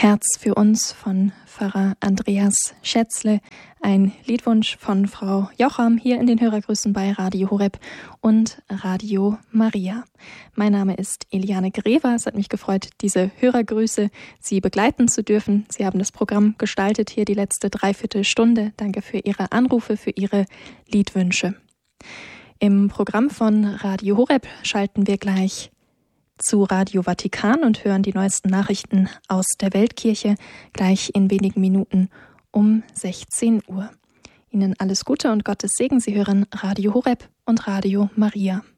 Herz für uns von Pfarrer Andreas Schätzle, ein Liedwunsch von Frau Jocham hier in den Hörergrüßen bei Radio Horeb und Radio Maria. Mein Name ist Eliane Grever. Es hat mich gefreut, diese Hörergrüße Sie begleiten zu dürfen. Sie haben das Programm gestaltet hier die letzte Dreiviertelstunde. Danke für Ihre Anrufe, für Ihre Liedwünsche. Im Programm von Radio Horeb schalten wir gleich zu Radio Vatikan und hören die neuesten Nachrichten aus der Weltkirche gleich in wenigen Minuten um 16 Uhr. Ihnen alles Gute und Gottes Segen. Sie hören Radio Horeb und Radio Maria.